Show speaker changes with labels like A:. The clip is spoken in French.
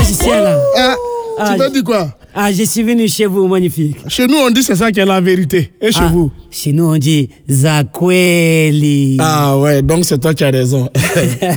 A: magicien là.
B: Tu t'as dit quoi?
A: Ah, je suis venu chez vous, magnifique.
B: Chez nous, on dit c'est ça qui est la vérité. Et chez vous?
A: Chez nous, on dit Zakweli.
B: Ah ouais, donc c'est toi qui as raison.